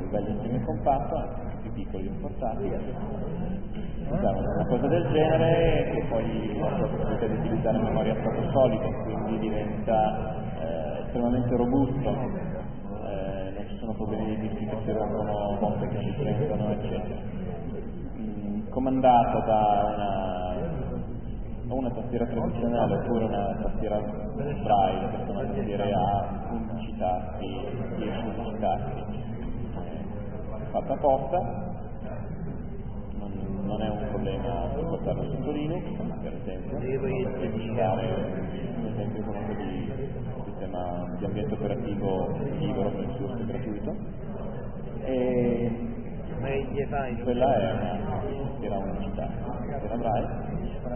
bello insieme compatto, anche più piccoli e portatili. Usare una cosa del genere che poi ha la possibilità di utilizzare memoria a stato solido, quindi diventa estremamente robusto, non ci sono problemi di dischi che si rompono, botte che si prendono, eccetera. Comandato da una tastiera tradizionale oppure una tastiera braille, che sono tastiere a 11 tasti, 10 tasti, fatta apposta. Non è un problema portarlo sotto Linux, per esempio, per citare un esempio comunque di sistema di ambiente operativo libero, open source gratuito. E quella è una tastiera unicità, tastiera braille.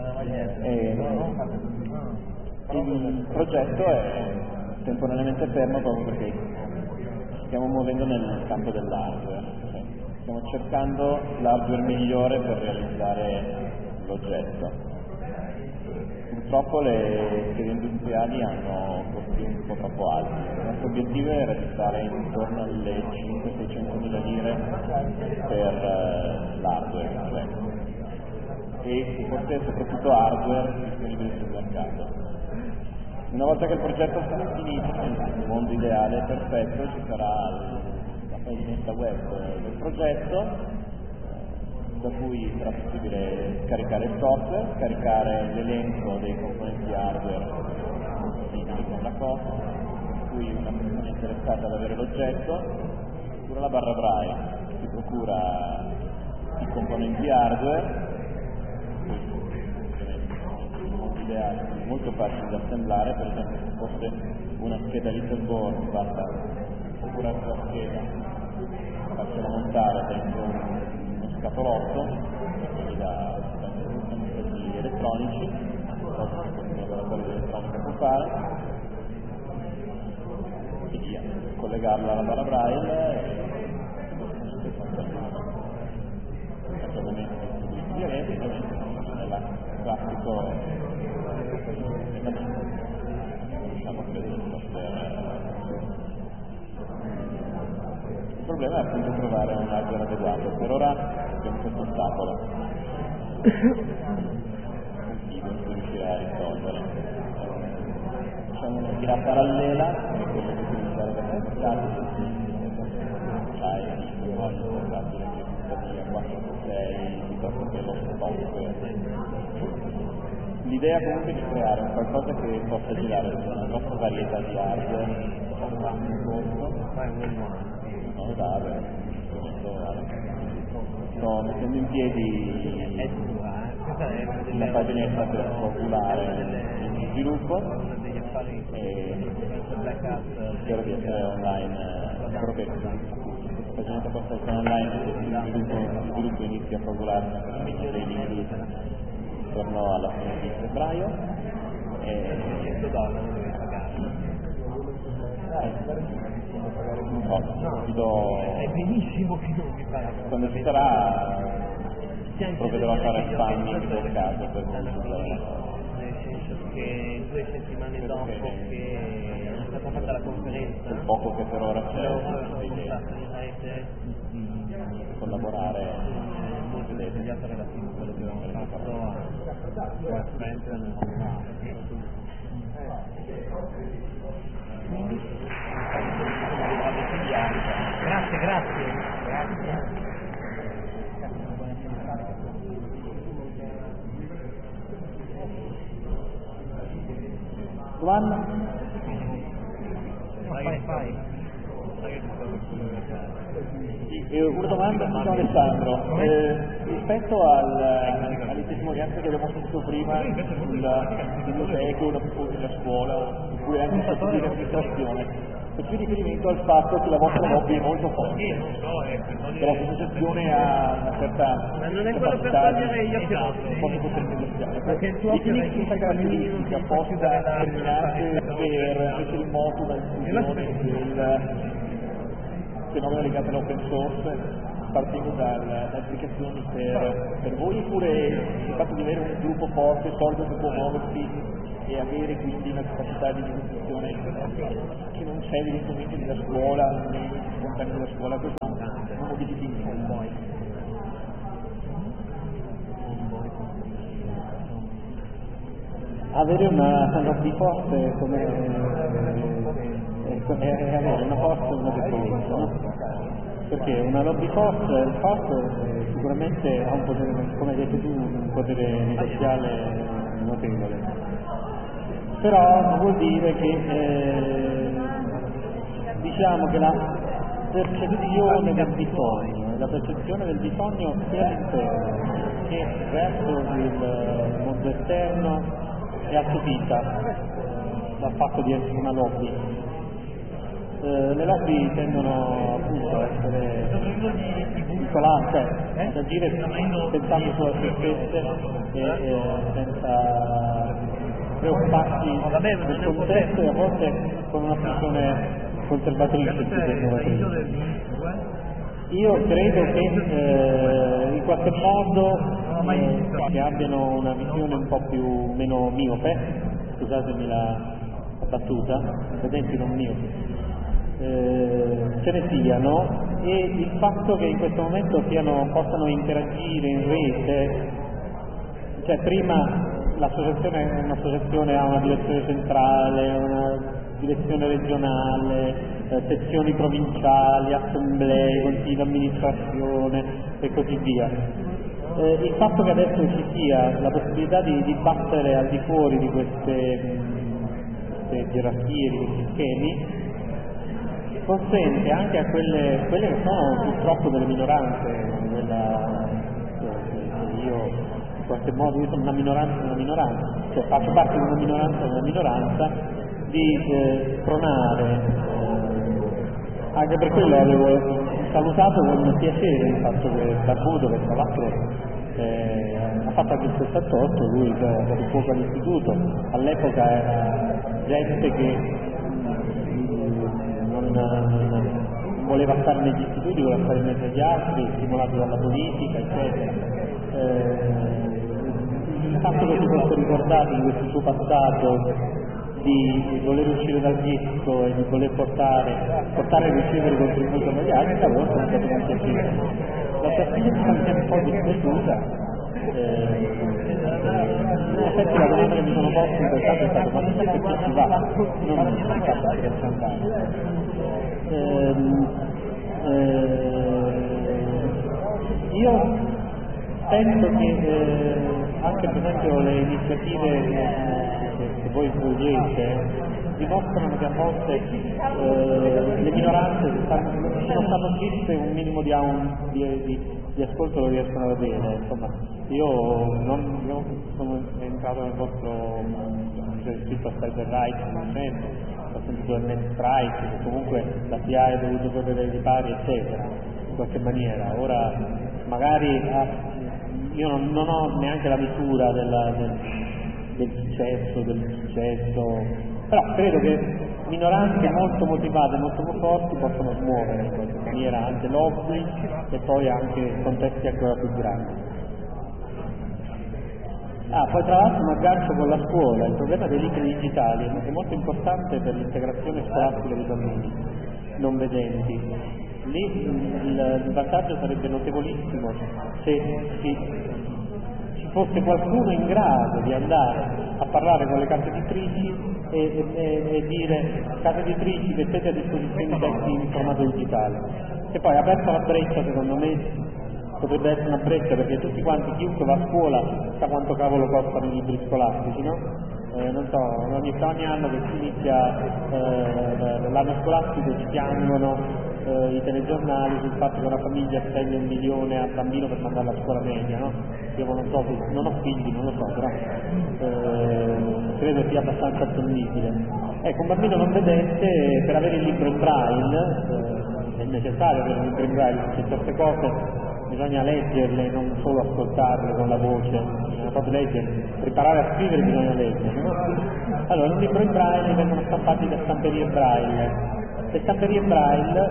Il progetto è temporaneamente fermo proprio perché stiamo muovendo nel campo dell'hardware. Stiamo cercando l'hardware migliore per realizzare l'oggetto. Purtroppo le serie industriali hanno costi un po' troppo alti. Il nostro obiettivo era di stare intorno alle 500-600 mila lire per l'hardware, e forse soprattutto hardware disponibile sul mercato. Una volta che il progetto sarà finito, nel mondo ideale perfetto, ci sarà la paginetta web del progetto, da cui sarà possibile scaricare il software, scaricare l'elenco dei componenti hardware disponibili con la cosa, per cui una persona interessata ad avere l'oggetto procura la barra braille, si procura i componenti hardware, ideale, molto facile da assemblare. Per esempio, se fosse una scheda Little Board, basta procurare la scheda, farsela montare dentro uno scatolotto, quindi da messaggi elettronici, cosa che un laboratorio di elettronica può fare, e via, collegarla alla barra braille e aggiornamenti distribuiti via rete, nella classico diciamo che il problema è appunto trovare un hardware adeguato. Per ora abbiamo questo ostacolo che riuscirà a risolvere. Diciamo una via parallela come quella di utilizzare da mercato, hai il portatile che tuttavia 4x6 piuttosto che lo stock. L'idea comunque è di creare un qualcosa che possa girare su una grossa varietà di hardware a un basso costo. Sto mettendo in piedi una paginetta per popolare il sviluppo e spero di essere online, spero che questa paginetta possa essere online e il sviluppo inizi a popolarsi per dei link intorno alla fine di febbraio e $100 devi pagare. Non so, ti do... È benissimo che non mi paghi. Quando ci sarà provvederò a fare spamming del caso per consultare la cosa. Nel senso che 2 settimane dopo che è stata fatta la conferenza, quel poco che per ora c'è, collaborare molto dettagliato relativo a quello che avevamo fatto a Trento nel grazie. Giovanni? Fai. Una domanda a Alessandro, rispetto alle testimonianze che abbiamo sentito prima sulla biblioteca o la scuola oppure anche sul di amministrazione, faccio riferimento al fatto che la vostra lobby è molto forte, che la associazione ha una certa ma non è quello per togliere gli occhi perché il tuo questa caratteristica posta determinante per mettere in moto la diffusione del fenomeno legato all'open source, partendo da applicazioni per voi, oppure il fatto di avere un gruppo forte, solido, che può muoversi e avere quindi una capacità di discussione che non c'è evidentemente nella scuola, nei compagni della scuola, questo distingue un boy? Avere una lobby forte come è avere una forza e una debolezza, no? Perché una lobby forte sicuramente ha un potere, come hai detto tu, un potere negoziale notevole, però vuol dire che diciamo che la percezione del bisogno sia all'interno che verso il mondo esterno è assopita dal fatto di essere una lobby. Le lobby tendono appunto a essere isolate, ad agire pensando solo a se stesse e senza preoccuparsi del contesto e a volte con una funzione conservatrice più che innovatrice. Io credo che in qualche modo che abbiano una visione un po' meno miope, scusatemi la battuta, vedenti non miope, ce ne siano, e il fatto che in questo momento possano interagire in rete, cioè prima un'associazione ha una direzione centrale, una direzione regionale, sezioni provinciali, assemblee, consigli di amministrazione e così via. Il fatto che adesso ci sia la possibilità di dibattere al di fuori di queste gerarchie, di questi schemi, consente anche a quelle che sono purtroppo delle minoranze, io in qualche modo io sono una minoranza, cioè faccio parte di una minoranza, di spronare, anche per quello avevo salutato con piacere il fatto che Barbuto, che tra l'altro ha fatto anche il 68, lui che ha dato fuoco all'istituto, all'epoca era gente che non voleva stare negli istituti, voleva stare in mezzo agli altri, stimolato dalla politica, eccetera. Il fatto che si fosse ricordato di questo suo passato, di voler uscire dal ghetto e di voler portare e ricevere contributo dagli altri, l'avevo stato con piacere. La trasferenza mi è un po' dispiaciuta. In effetti la domanda che mi sono posto in quel caso è stata: ma perché si va? Non il caso che deve andare. Io penso che anche per esempio le iniziative che voi svolgete dimostrano che a volte le minoranze se non stanno zitte un minimo di ascolto lo riescono ad avere. Insomma, io sono entrato nel vostro, c'è scritto a Cyber Rights, ho sentito il Net Strike, che comunque la CIA è dovuto correre ai ripari, eccetera, in qualche maniera. Ora magari io non ho neanche la misura del successo, però credo che minoranze molto motivate, molto forti possono smuovere in qualche maniera anche lobby e poi anche contesti ancora più grandi. Poi tra l'altro un aggancio con la scuola, il problema dei libri digitali è molto importante per l'integrazione scolastica dei bambini non vedenti. Lì il vantaggio sarebbe notevolissimo se ci fosse qualcuno in grado di andare a parlare con le case editrici e dire: case editrici, mettete a disposizione i testi in formato digitale. E poi, aperta la breccia, secondo me potrebbe essere una breccia, perché tutti quanti, chiunque va a scuola sa quanto cavolo costano i libri scolastici, no? Non so, ogni anno che si inizia l'anno scolastico ci piangono i telegiornali sul fatto che una famiglia spende 1 milione al bambino per mandarlo a scuola media, no? Io non so, non ho figli, non lo so, però credo sia abbastanza attendibile. Ecco, un bambino non vedente, per avere il libro in braille, è necessario avere il libro in braille, perché certe cose bisogna leggerle, non solo ascoltarle con la voce, bisogna proprio leggerle, preparare a scrivere bisogna leggerle, no? Allora, un libro in braille vengono stampati da stamperie braille. Le stamperie braille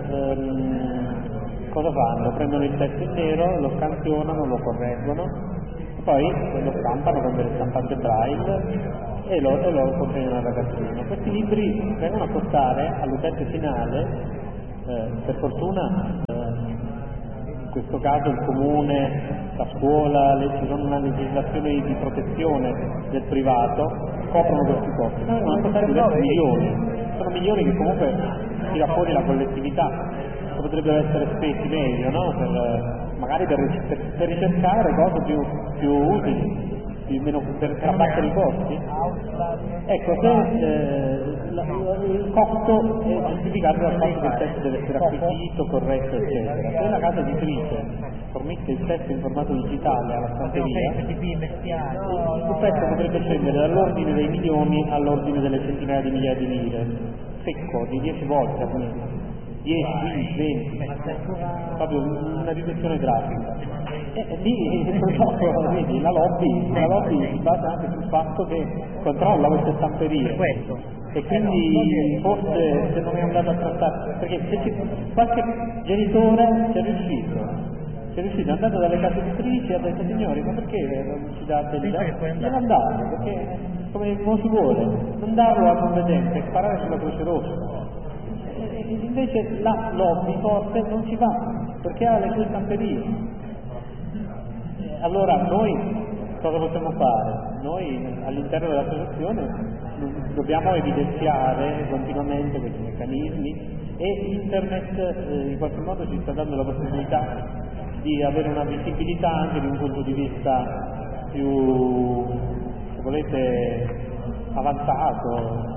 cosa fanno? Prendono il testo in nero, lo scansionano, lo correggono, poi lo stampano con delle stampante braille e lo consegnano al ragazzino. Questi libri vengono a costare all'utente finale, per fortuna in questo caso il comune, la scuola, ci sono una legislazione di protezione del privato, coprono questi costi. Noi non costare diversi milioni, sono milioni che comunque tira fuori la collettività, che potrebbero essere spesi meglio, no? Magari per ricercare cose più utili, per abbattere i costi. Ecco, se il costo è giustificato dal fatto che il testo deve essere acquisito, corretto, eccetera. Se la casa editrice fornisse il testo in formato digitale alla stamperia, il testo potrebbe scendere dall'ordine dei milioni all'ordine delle centinaia di migliaia di lire, secco, di 10 volte almeno. 10, 15, 20, proprio una riduzione drastica. E lì purtroppo vedi, la lobby si basa anche sul fatto che controlla queste stamperie. E quindi forse se non è andato a trattare, perché se qualche genitore ci è riuscito, è andato dalle case editrici e ha detto: signori, ma perché non ci date il glielo andate, perché come si vuole, non darlo al competente, sparare sulla Croce Rossa. Invece la lobby forte non ci va, perché ha le sue stamperie. Allora noi cosa possiamo fare? Noi all'interno dell'associazione dobbiamo evidenziare continuamente questi meccanismi, e internet in qualche modo ci sta dando la possibilità di avere una visibilità anche di un punto di vista più, se volete, avanzato,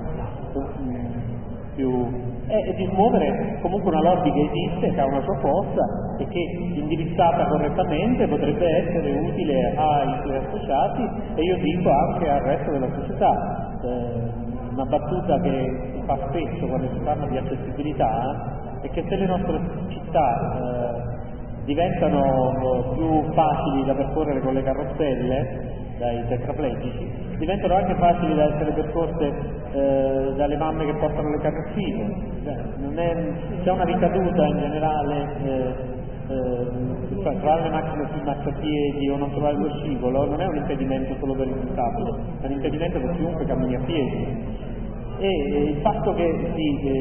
e di smuovere comunque una lobby che esiste, che ha una sua forza e che, indirizzata correttamente, potrebbe essere utile ai suoi associati, e io dico anche al resto della società. Una battuta che si fa spesso quando si parla di accessibilità è che se le nostre città diventano più facili da percorrere con le carrozzelle dai tetraplegici, diventano anche facili da essere percorse dalle mamme che portano le carrozzine. C'è una ricaduta in generale, trovare le macchine sui marciapiedi o non trovare lo scivolo non è un impedimento solo per il disabile, è un impedimento per chiunque cammini a piedi. E il fatto che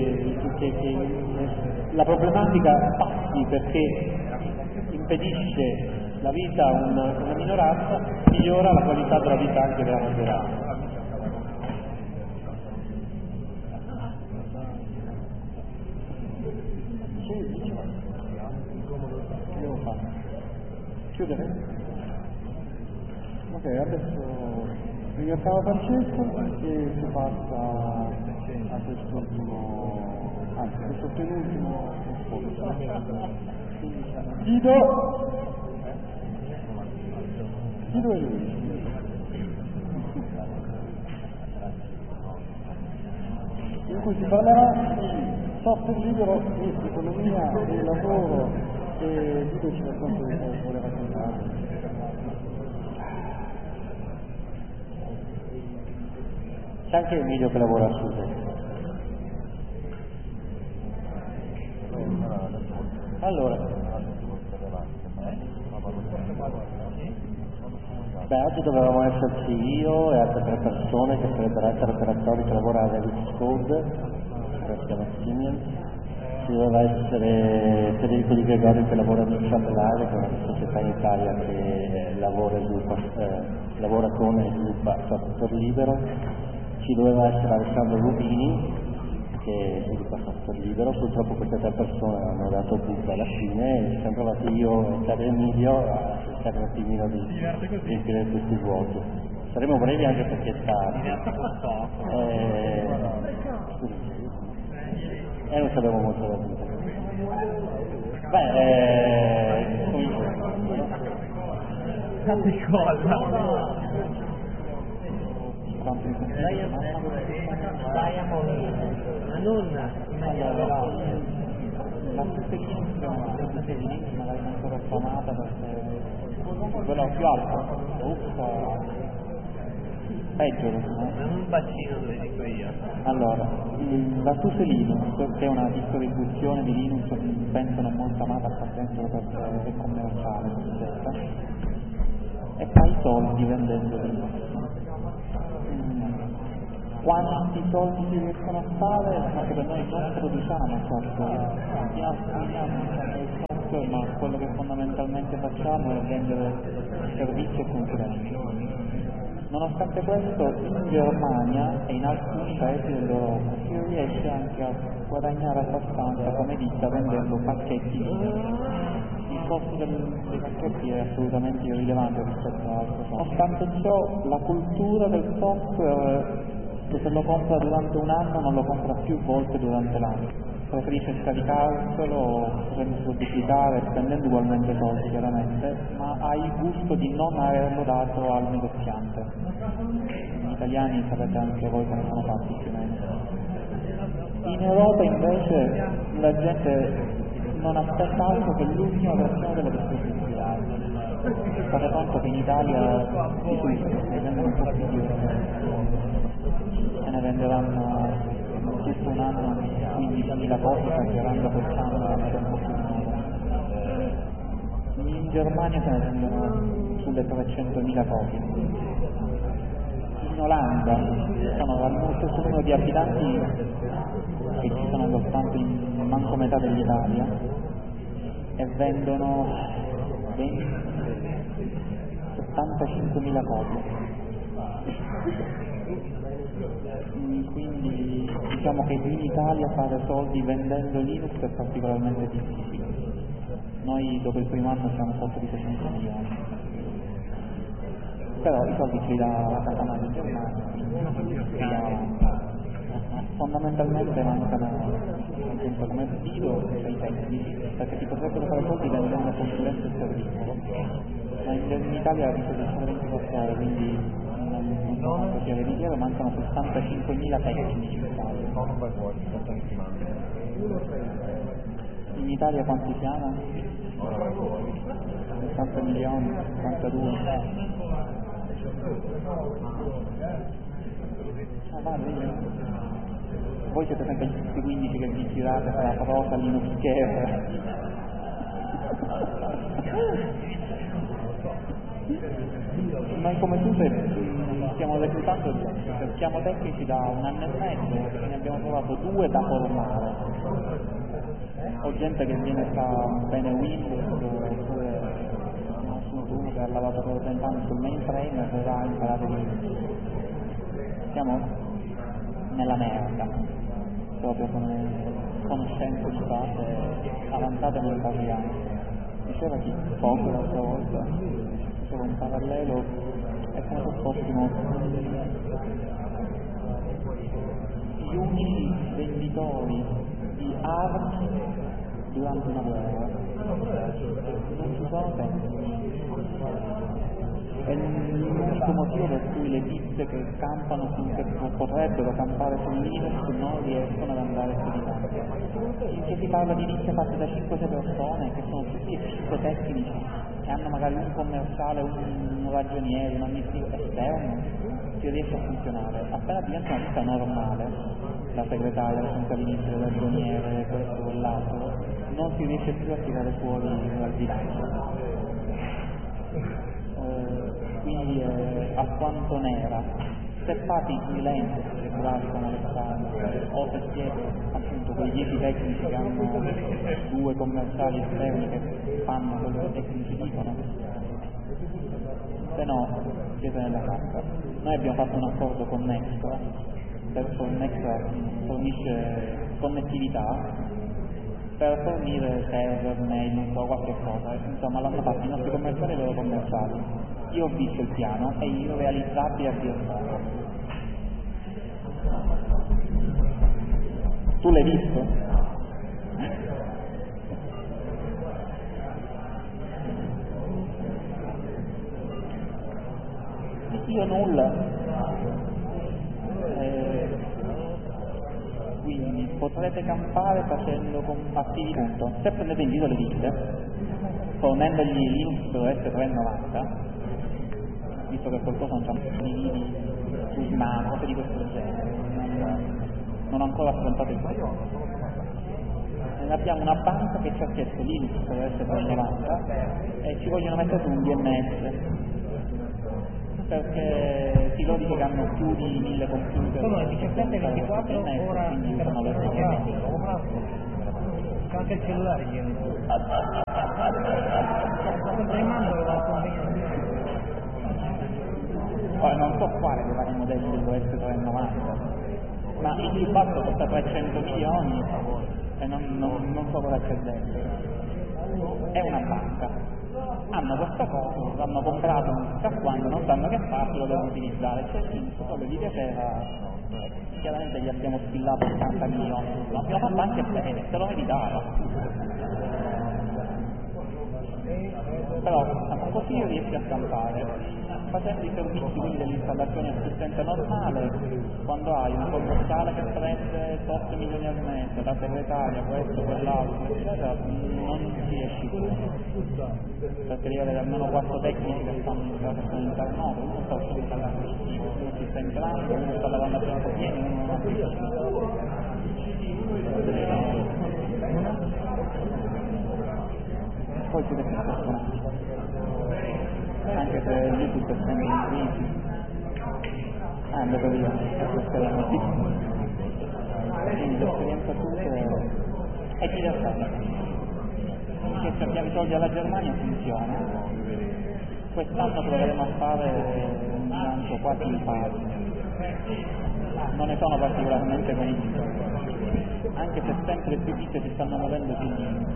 la problematica passi perché impedisce la vita a una minoranza, migliora la qualità della vita anche della maggioranza. Che devo fare? Chiudere? Ok, adesso ringraziamo Francesco e si passa a quest'ultimo, anzi questo penultimo Guido e lui. In cui si parlerà di software libero e di economia e lavoro, e Guido ci racconta di cosa vuole raccontare. C'è anche Emilio che lavora a Sud. Allora, oggi dovevamo esserci io e altre 3 persone che sarebbero essere operatori che lavorano a Davis Code, che si chiama Siemens. Ci doveva essere Federico Di Gregorio che lavora in Shuttle, che è una società in Italia che lavora con e sviluppa software libero. Ci doveva essere Alessandro Rubini che sviluppa software libero. Purtroppo queste 3 persone hanno dato tutto alla fine e ci siamo trovati io e Emilio a cercare un attimino di riempire questi vuoti. Saremo brevi anche perché non sappiamo molto da dire. Ma non in maniera veloce. La stessa Linux magari non ancora affamata perché quella più alta, peggio, non un bacino dove dico io. Allora, la SUSE Linux, che è una distribuzione di Linux che penso non molto amata appartenente perché è commerciale, eccetera, e fa i soldi vendendo Linux. Quanti soldi si riescono a fare? Anche per noi non produciamo software, il software software, ma quello che fondamentalmente facciamo è vendere servizi e consulenza. Nonostante questo, in Germania e in alcuni paesi dell'Europa si riesce anche a guadagnare abbastanza come ditta vendendo pacchetti di il costo dei pacchetti è assolutamente irrilevante rispetto a altro. Nonostante ciò, la cultura del software, che se lo compra durante un anno non lo compra più volte durante l'anno. Preferisce scaricarselo, potendolo duplicare, spendendo ugualmente soldi chiaramente, ma ha il gusto di non averlo dato al negoziante. Gli italiani sapete anche voi come sono fatti più o meno. In Europa invece la gente non aspetta altro che l'ultima versione delle versioni digitali. Fate conto che in Italia si tutti ne vendono un po' più di e ne venderanno tutto un anno 15.000 copie, esagerando quest'anno anche un po' più di nuovo. In Germania se ne vendono sulle 300.000 copie. In Olanda sono allo stesso numero di abitanti che ci sono soltanto in manco metà dell'Italia e vendono 75.000 copie. Quindi diciamo che in Italia fare soldi vendendo Linux è particolarmente difficile. Noi dopo il primo anno siamo sotto di 600 milioni. Però i soldi ce li dà la casa madre in Germania. Fondamentalmente mancano appunto come dico dei tecnici, perché si potrebbero fare soldi vendendo consulenza e servizio, ma in Italia la disposizione 24 ore, quindi non sono così veritiero, mancano 65.000 tecnici in Italia. In Italia quanti siamo? 60 milioni, 62. Voi siete sempre gli stessi 15 che vi girate per la prosa linuxiera. Noi come tutte stiamo reclutando gente, cerchiamo tecnici da un anno e mezzo, ne abbiamo trovato 2 da formare. Ho gente che viene fa bene Windows, oppure uno che ha lavorato per 20 anni sul mainframe e verrà a imparare Linux. Siamo nella merda, proprio come conoscenze di base avanzate nel parliamo. Diceva chi poco l'altra volta, diceva un parallelo, è come se fossimo gli unici venditori di armi durante una guerra. Non ci sono tecnici. È l'unico motivo per cui le ditte che campano finché potrebbero campare su Linux non riescono ad andare più di tanto. Finché si parla di ditte fatte da 5-6 persone che sono tutti psicotecnici, che hanno magari un commerciale, un ragioniere, un amministratore esterno, si riesce a funzionare. Appena diventa una ditta normale, la segretaria, il contabilista, il ragioniere, questo o quell'altro, non si riesce più a tirare fuori dal bilancio. Quindi alquanto nera. Se fate i freelance assicurati come Alessandro, o se siete appunto quei 10 tecnici che hanno 2 commerciali esterni che fanno quello che i tecnici dicono, se no siete nella cacca. Noi abbiamo fatto un accordo con Nextra, adesso Nextra fornisce connettività per fornire server, mail, non so, qualche cosa. Insomma, l'hanno fatto i nostri commerciali e i loro commerciali. Io ho visto il piano, è irrealizzabile a dir poco. Tu l'hai visto? Io nulla. Quindi potrete campare facendo attivi punto. Se prendete in giro le ditte, fornendogli Linux S390, visto che qualcosa non c'è dividi su Smart, cose di questo genere, non ho ancora affrontato il problema. Abbiamo una banca che ci ha chiesto Linux S390 e ci vogliono mettere su un DNS, perché si lo dice che hanno più di 1000 computer. Sono le 17:24 ora, quindi usano le anche il cellulare viene. modelli dell'OS 390, ma il più basso costa 300 milioni e non so cosa c'è dentro. È una banca, hanno questa cosa, l'hanno comprato non si sa quando, non sanno che farci, lo devono utilizzare, c'è il solo gli piaceva, chiaramente gli abbiamo spillato 80 milioni, l'abbiamo fatto anche bene, se lo meritava. Però così riesci a stampare, facendo i servizi quindi dell'installazione e assistenza normale, quando hai una commerciale che prende 8 milioni al mese, la segretaria, questo, quell'altro, eccetera, non ci esci più. Perché devi avere almeno 4 tecnici che stanno in turnover, uno sta installando il sito, uno si sta entrando, uno sta lavando a tempo pieno, uno non ha più. Poi siete più fortunati, anche se YouTube è sempre in crisi, è andato via, questa è la notizia, quindi l'esperienza tutta è diversa, che cerchiamo i soldi alla Germania funziona, quest'anno proveremo a fare un bilancio quasi in pari, non ne sono particolarmente convinto, anche se sempre più ditte si stanno muovendo sul limite.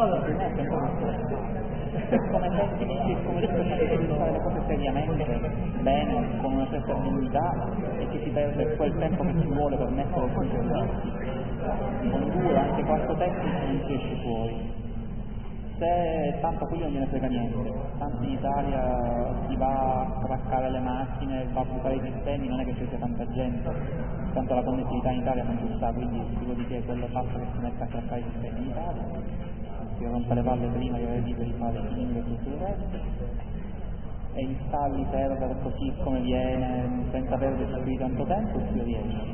Come tecnici e come ricercatori di fare le cose seriamente, bene, con una certa dignità, e che si perde quel tempo che ci vuole per mettere sui servizi, con 2 anche 4 tecnici non si esce fuori. Se tanto quello non gliene frega niente, tanto in Italia si va a craccare le macchine, va a bucare i sistemi, non è che ci sia tanta gente, tanto la connettività in Italia non ci sta, quindi di che quello fatto che si mette a craccare i sistemi in Italia, si rompe le palle prima di avere liberi fare i film e tutto il resto, e installi server così come viene, senza perderci più di tanto tempo, e si riesce.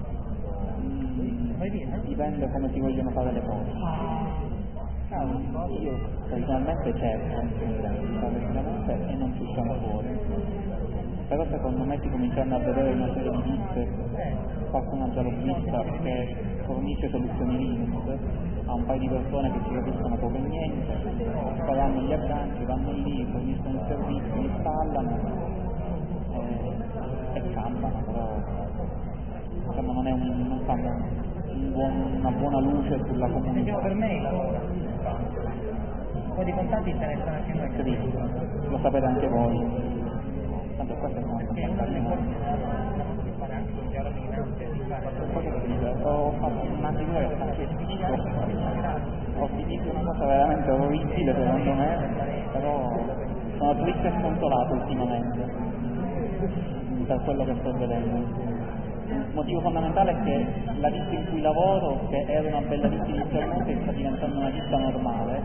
Dipende come si vogliono fare le cose. Io personalmente cerco sicuramente e non ci usciamo fuori, però secondo me si cominciano a vedere una serie di ditte, qualcuno ha già l'ho vista, che fornisce soluzioni Linux a un paio di persone che ci capiscono poco e niente, pagano gli agganci, vanno lì, forniscono il servizio, installano e campano, però insomma non fanno una buona luce sulla comunità. Per me un po' di contatti interessano anche noi. Lo sapete anche voi. Tanto questo è un ho fatto un'antiquaria che sta anche finito. Ho finito una cosa veramente orribile secondo me, però sono triste e sconsolato ultimamente per quello che sto vedendo. Il motivo fondamentale è che la ditta in cui lavoro, che era una bella ditta inizialmente, sta diventando una ditta normale.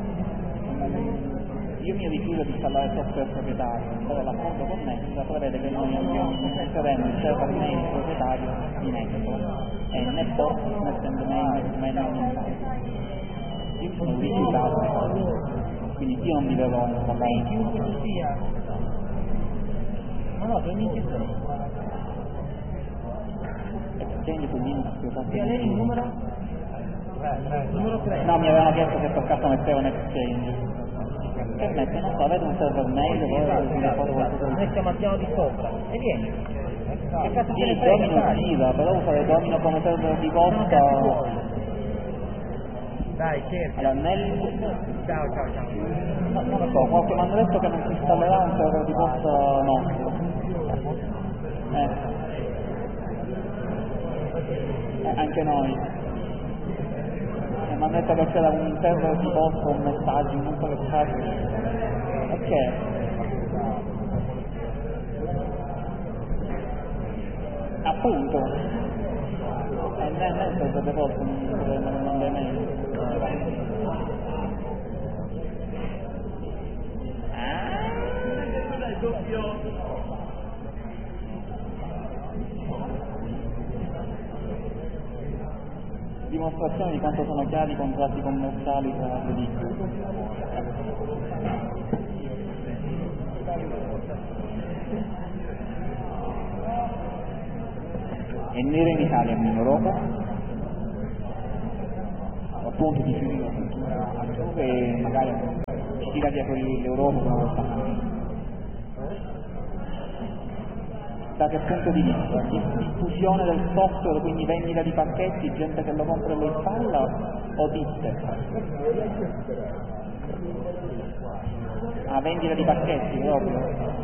Io mi rifiuto di installare software proprietario, però l'accordo connesso prevede che noi inserendo il server mail proprietario in esso, e né post né sendmail né niente. Io sono rifiutato, quindi io non mi verrò a installare. Chiunque tu sia. No, 2006. Exchange su Linux, sia lei il numero? Numero 3. No, mi avevano chiesto se per caso mettevo un Exchange. Che mette, non so, avete un server mail, noi stiamo al piano di sopra. E vieni. Che cazzo sì, Domino usciva, però usare Domino come server di posta. Dai, cerca. Allora, Ciao. No, non lo so, qualche mi hanno detto che non si installerà un server di posta nostro. Anche noi. Mi hanno detto che c'era un server di posta, un messaggio, non so che cazzo. Ok. Appunto. E nel server di posta non le mail. Dimostrazione di quanto sono chiari i contratti commerciali tra le ditte. È nero in Italia, in Europa, appunto di più altrove magari ci tira dietro l'Europa come lo sta. Da che punto di vista? Diffusione del software, quindi vendita di pacchetti, gente che lo compra e lo installa, o ditte? Vendita di pacchetti proprio?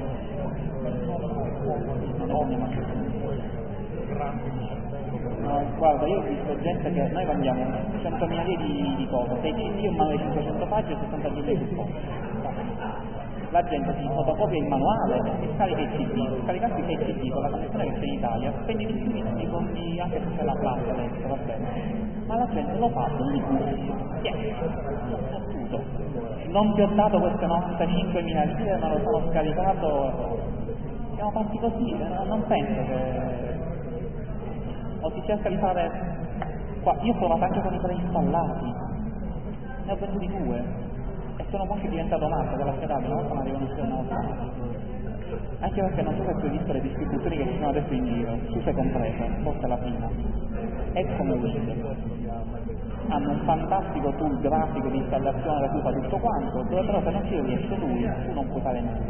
No, guarda, io ho visto gente che noi vendiamo 100.000 lire di cose, 6 CD, un manuale di 500 pagine e 60 GB sul posto. La gente si fotocopia il manuale e scarica i CD, scaricando i 6 CD con la connessione che c'è in Italia, spendi 20 secondi anche se c'è la placa dentro, va bene. Ma la gente lo fa bellissimo. Tutto. Non ti ho dato queste 95.000 lire, ma lo sono scaricato. Siamo fatti così, non penso che. O si cerca di fare. Qua, io ho provato anche con i preinstallati, ne ho venduti 2. E sono poi diventato matto con la schedata, una volta mi arrivano su, una volta anche perché non so se tu hai visto le distribuzioni che ci sono adesso in giro, SUSE comprese, forse la prima, è come Windows, hanno un fantastico tool grafico di installazione da cui fa tutto quanto, dove però se non ci riesce lui tu non puoi fare nulla.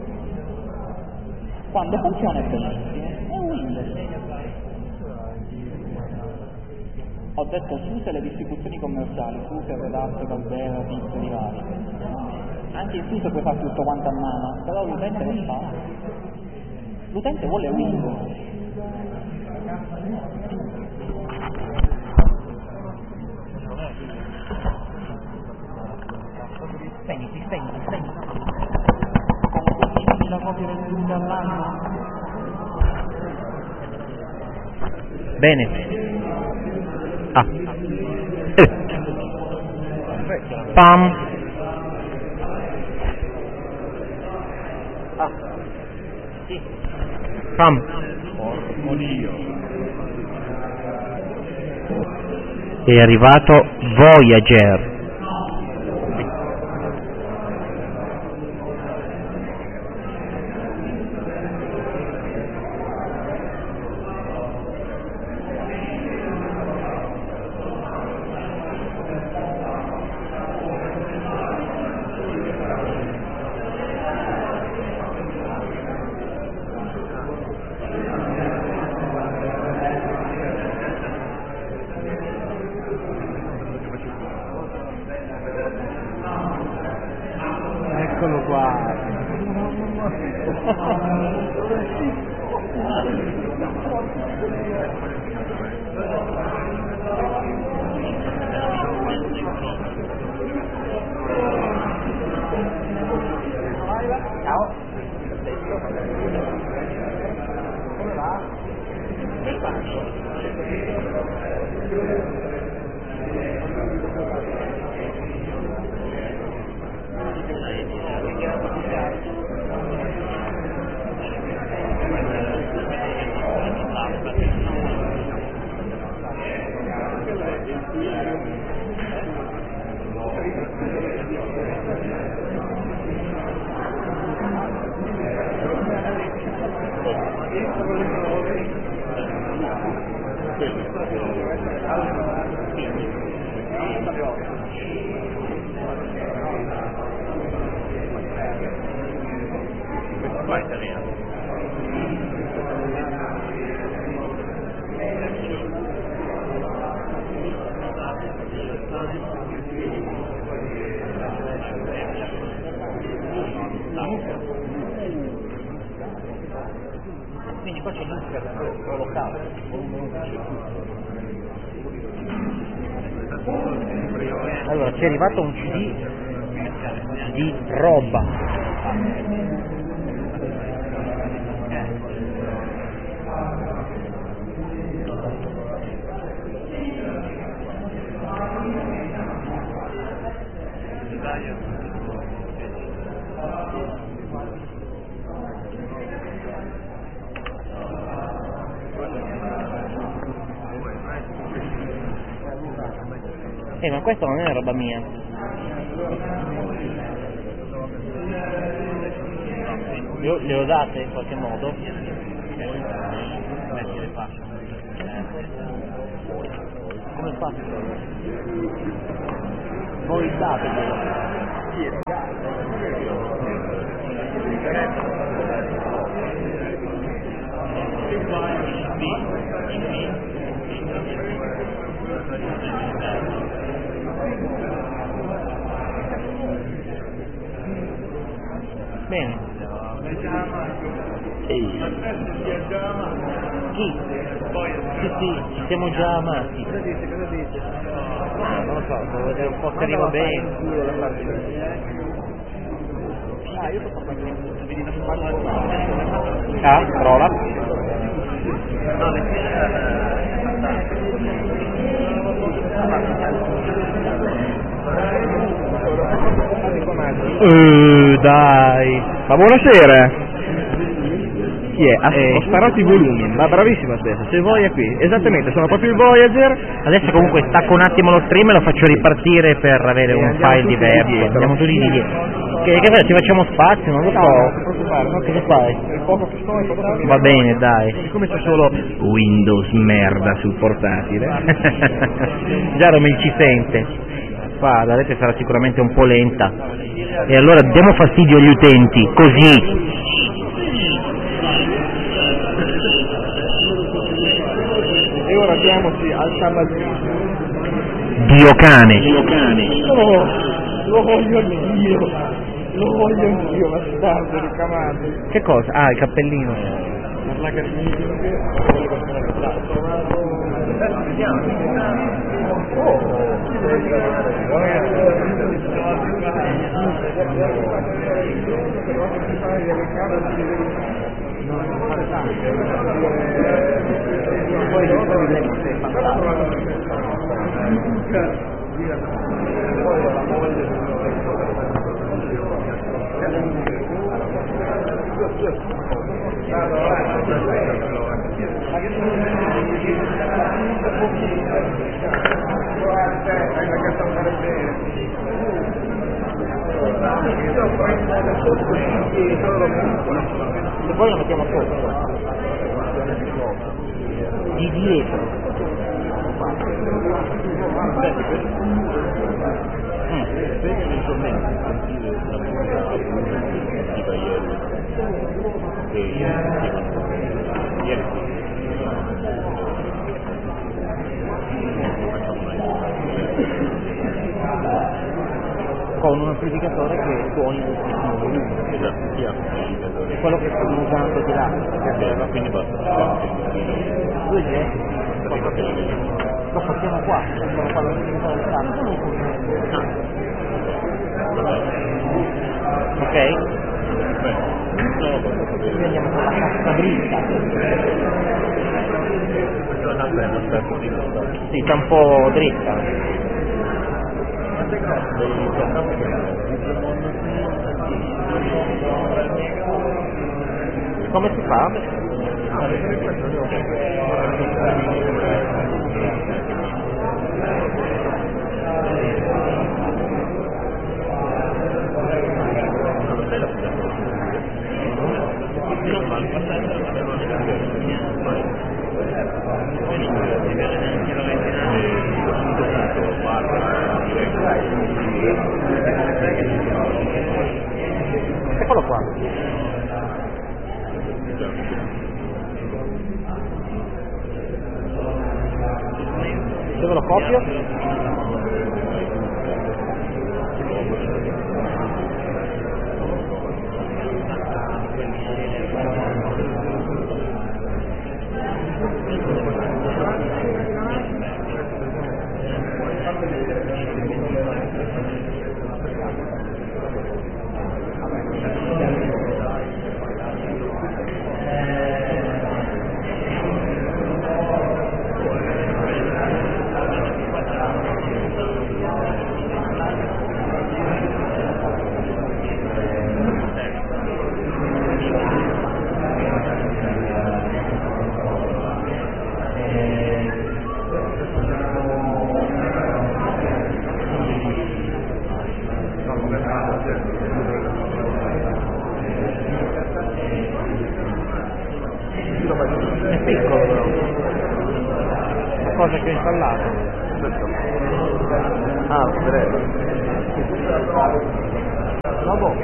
Quando funziona è bellissimo, è Windows. Ho detto SUSE le distribuzioni commerciali, SUSE, Red Hat, Caldera, piccoli vari. Anche in SUSE puoi fare tutto quanto a mano, però l'utente che fa? L'utente vuole Windows. Spegni. Con 15.000 copie vendute all'anno. Bene. Pam. Sì. Pam. Oddio. È arrivato Voyager. Eccolo qua. Ciao. Come va? Quindi qua c'è l'interno locale. Allora, ci è arrivato un CD di roba. Ma questa non è roba mia. Le ho date in qualche modo? Come faccio? Voi dateglielo. Bene. Ehi. Chi? Sì, ci siamo già amati. Cosa dice? Non lo so, devo vedere un po' se arriva bene. Io sto parlando di Ah, rola. Dai. Ma buonasera! Chi è? Ho sparato i volumi, ma bravissima stessa, se vuoi è qui. Esattamente, sono proprio il Voyager. Adesso comunque stacco un attimo lo stream e lo faccio ripartire per avere un file diverso. Andiamo tutti di dietro. Che fai? Ci facciamo spazio? Non lo so. Non ti preoccupare, no? Cosa fai? Il poco che sto è poco. Va bene, dai. Siccome c'è solo Windows merda sul portatile. Già Romel ci sente. Qua la rete sarà sicuramente un po' lenta. E allora diamo fastidio agli utenti, così. E ora diamoci al sabattino. Dio cane. Lo voglio anch'io, bastardo ricamato. Che cosa? Ah, il cappellino. Per la Se poi lo mettiamo sotto. Di dietro. Con un amplificatore che suoni moltissimo volume. È quello che stanno usando di là. Quindi basta. Lo facciamo qua, quando l'amplificatore sta. Ok? Quindi andiamo con la cassa dritta. Sì, sta un po' dritta. Come si fa? Eccolo qua. Dove lo copio? È piccolo però. La cosa che ho installato. Ah, vedremo. Dopo.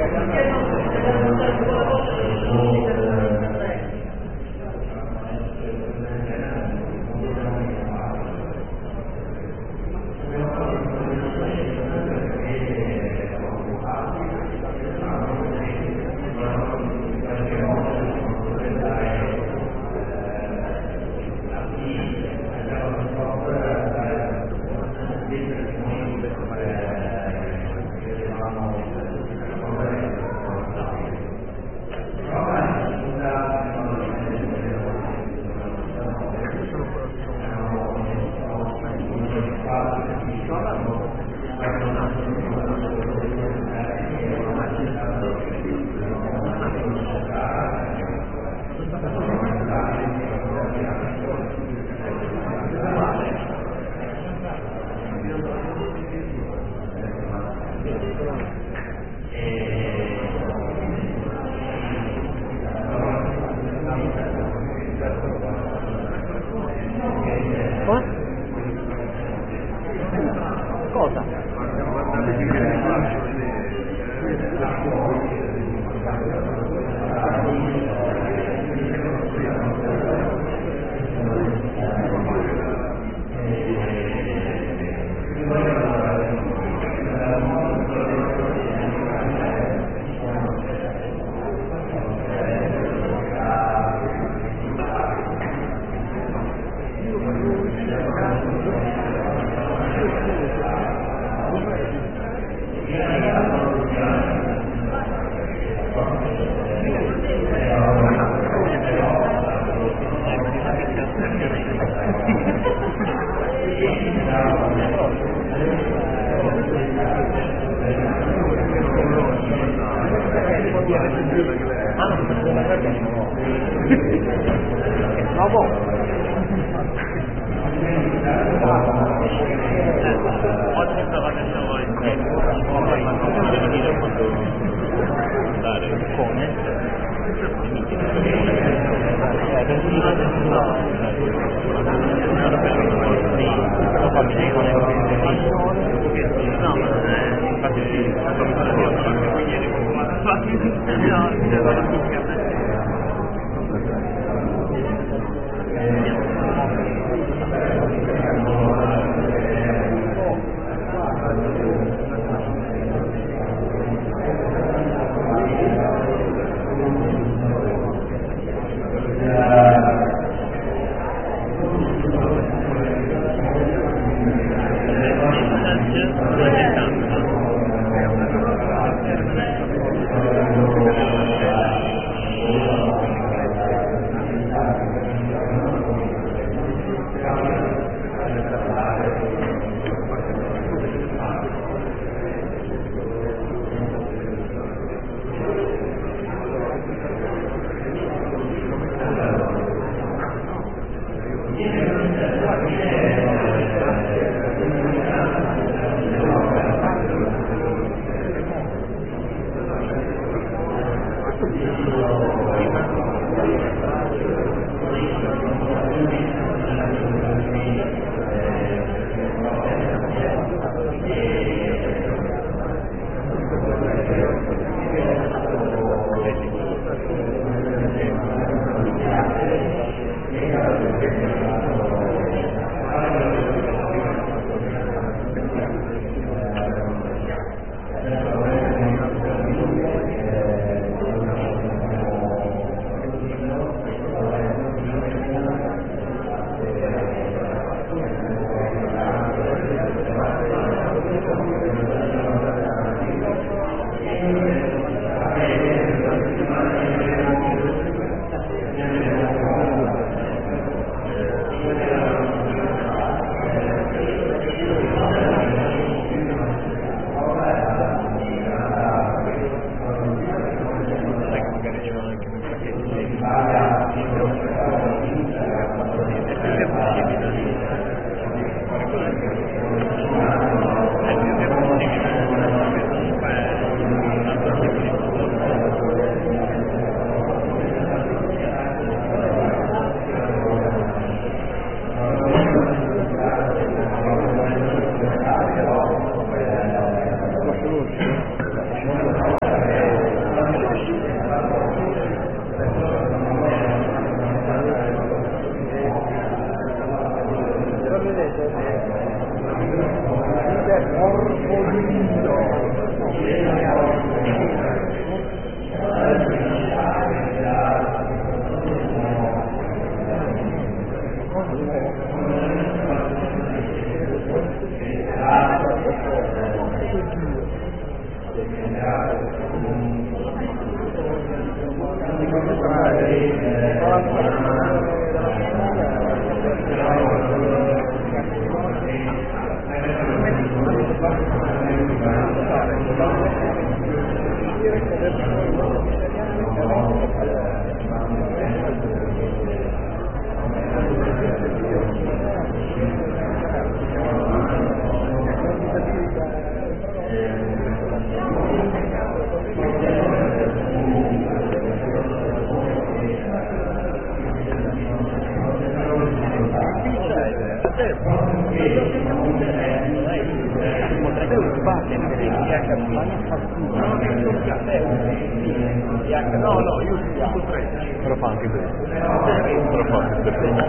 No, no, io uso 13. Però fa anche bene. Però fa anche bene.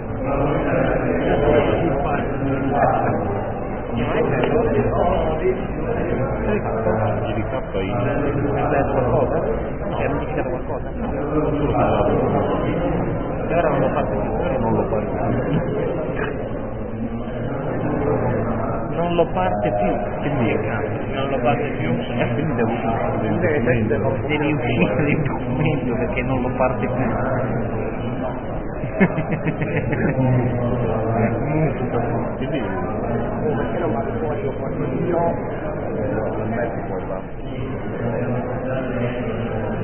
Gli ricappa in... qualcosa? No, hanno indicato qualcosa? E ora non lo fate più, però non lo parte più. Non lo parte più, che dica? Non lo parte più? Quindi devo usare del documento. Devi uscire del documento perché non lo parte più. Quindi... Perché non vado fuori io quando io metti poi va.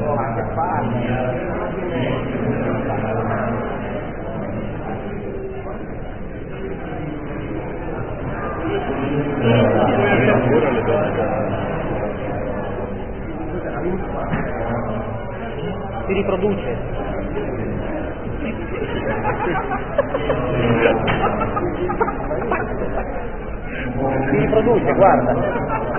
Si riproduce. Si riproduce, guarda.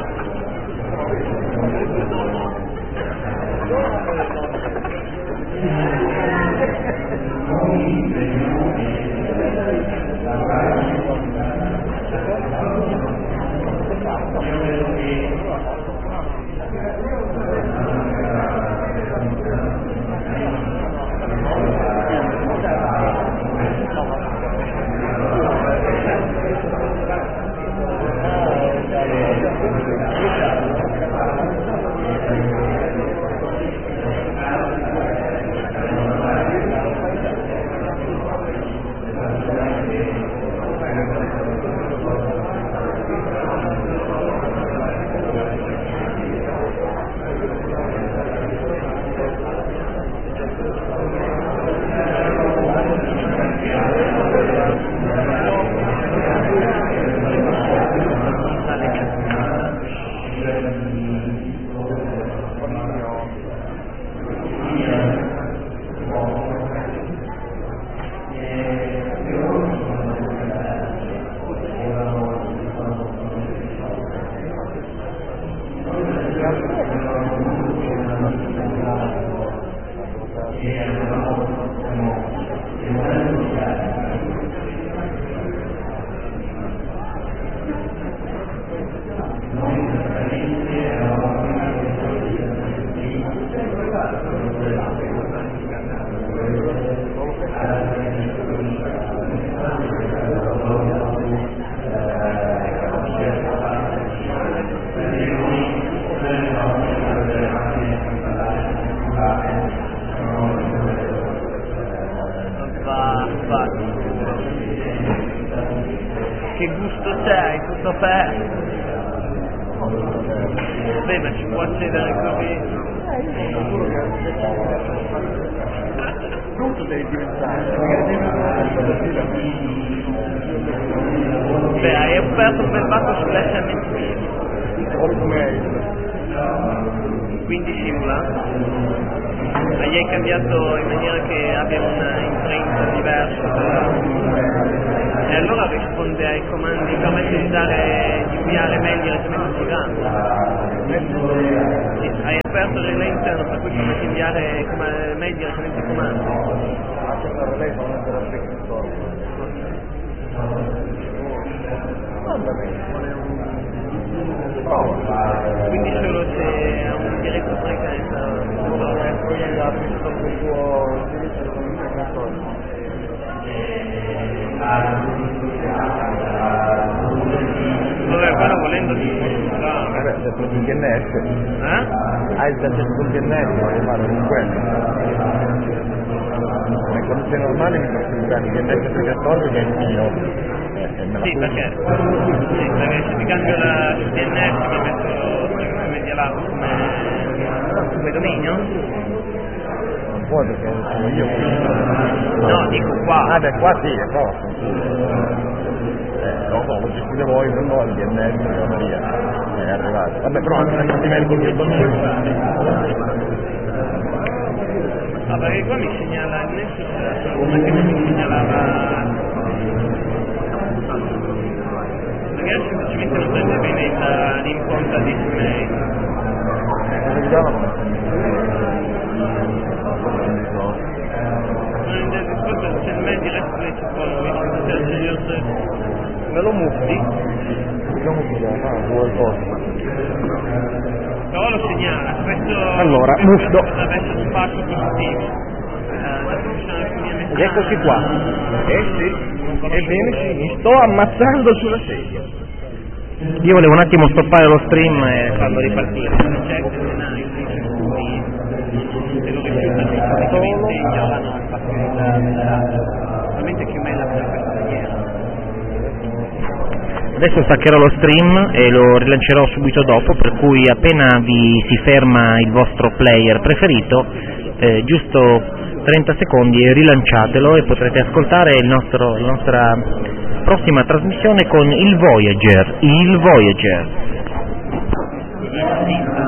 Che gusto c'hai, tutto aperto. Beh, ma ci può accedere così. Tutto devi diventare. Beh, hai aperto un bel batto sull'SMC. Quindi simula. Ma gli hai cambiato in maniera che abbia un'imprenta diversa. E allora risponde ai comandi, permette di inviare mail direttamente sul RAM. Sì, hai aperto il relay interno per cui permette di inviare mail direttamente ai comandi. Quindi solo se ha un diretto frequenza. Vabbè, quello volendo si può sfruttare. Se prendi il DNS, hai il accesso sul DNS, voglio fare con quello. Le condizioni normali mi faccio usare il DNS obbligatorio che è il mio. Sì, perché se ti cambio la DNS mi metto Media Lab come dominio? Non può perché sono io. No, dico qua. Ah beh, qua sì, è posto. Lo gestite voi, non ho il DNS, via. È arrivato. Vabbè, però anche nel livello col mio Ah, perché qua mi segnala il Nexus, come che non mi segnalava. Magari semplicemente non prende bene l'impronta di Gmail. C'è il mail diretto dei supporti, me lo muffi? Però lo segnala, questo allora, mufdo. potrebbe essere un passo positivo. Ed eccoci qua. Sì. Ebbene sì, mi sto ammazzando sulla sedia. Io volevo un attimo stoppare lo stream e farlo ripartire. C'è il scenario in cui se lo rifiutano praticamente ignorano il fatto che solamente chiumella per questa maniera. Adesso staccherò lo stream e lo rilancerò subito dopo, per cui appena vi si ferma il vostro player preferito giusto 30 secondi e rilanciatelo e potrete ascoltare la nostra prossima trasmissione con il Voyager.